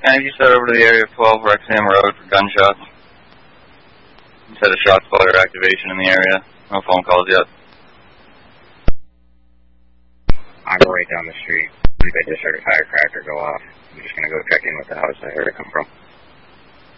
And you said over to the area of 12 Wrexham Road for gunshots. You said a shot spotter activation in the area. No phone calls yet. I'm right down the street. I just heard a firecracker go off. I'm just going to go check in with the house I heard it come from.